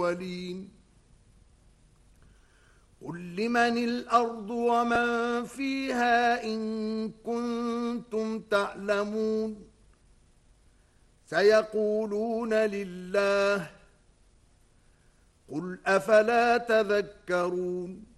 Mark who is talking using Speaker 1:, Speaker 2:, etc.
Speaker 1: الأولين قل لمن الأرض ومن فيها إن كنتم تعلمون سيقولون لله قل أفلا تذكرون